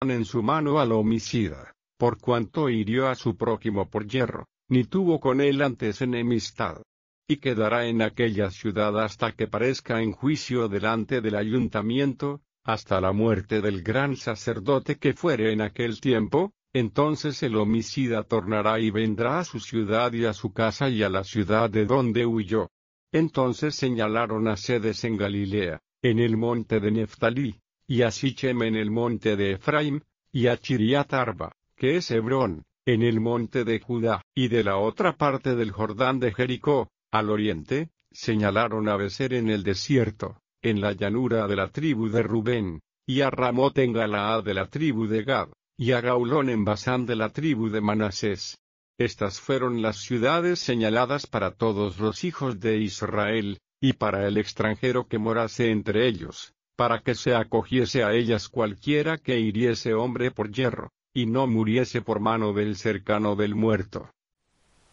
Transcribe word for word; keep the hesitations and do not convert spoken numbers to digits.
en su mano al homicida, por cuanto hirió a su prójimo por yerro, ni tuvo con él antes enemistad. Y quedará en aquella ciudad hasta que parezca en juicio delante del ayuntamiento, hasta la muerte del gran sacerdote que fuere en aquel tiempo. Entonces el homicida tornará y vendrá a su ciudad y a su casa y a la ciudad de donde huyó. Entonces señalaron a Cedes en Galilea, en el monte de Neftalí, y a Sichem en el monte de Efraim, y a Chiriat Arba, que es Hebrón, en el monte de Judá, y de la otra parte del Jordán de Jericó, al oriente, señalaron a Becer en el desierto, en la llanura de la tribu de Rubén, y a Ramot en Galaad de la tribu de Gad, y a Gaulón en Basán de la tribu de Manasés. Estas fueron las ciudades señaladas para todos los hijos de Israel, y para el extranjero que morase entre ellos, para que se acogiese a ellas cualquiera que hiriese hombre por yerro, y no muriese por mano del cercano del muerto.